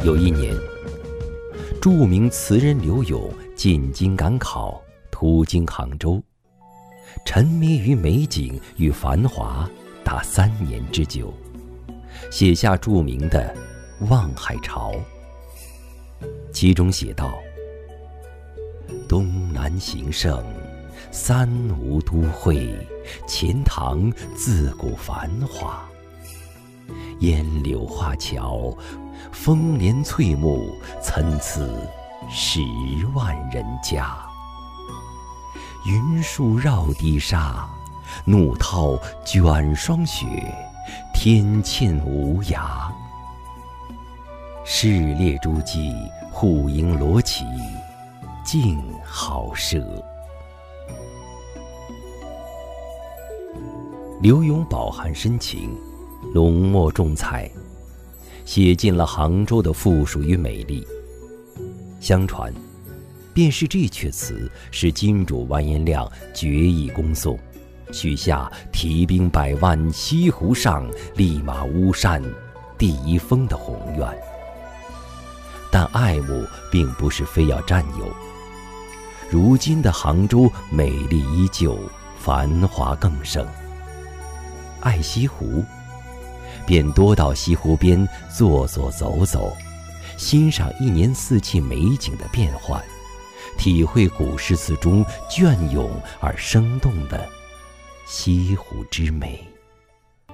有一年，著名词人刘永进京赶考，途经杭州，沉迷于美景与繁华达3年之久，写下著名的《望海潮》。其中写道：东南形胜，三吴都会，钱塘自古繁华。烟柳画桥，风帘翠幕，参差10万人家。云树绕堤沙，怒涛卷霜雪，天堑无涯。市列诸暨，户牨罗绮，竞好奢。刘永饱含深情，浓墨重彩，写尽了杭州的富庶与美丽。相传，便是这阙词使金主完颜亮决意攻宋，许下提兵100万，西湖上，立马巫山第1峰的宏愿。但爱慕并不是非要占有。如今的杭州美丽依旧，繁华更盛。爱西湖，便多到西湖边坐坐走走，欣赏一年4季美景的变幻，体会古诗词中隽永而生动的西湖之美。